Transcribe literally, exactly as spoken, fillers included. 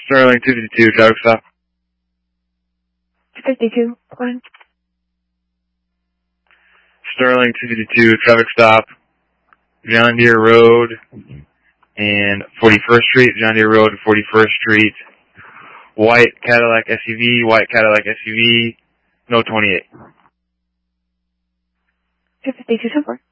Sterling two fifty-two, traffic stop. two fifty-two, one. Sterling two fifty-two, traffic stop. John Deere Road and forty-first Street, John Deere Road and forty-first Street. White Cadillac S U V, white Cadillac S U V, no twenty-eight. two fifty-two, ten four.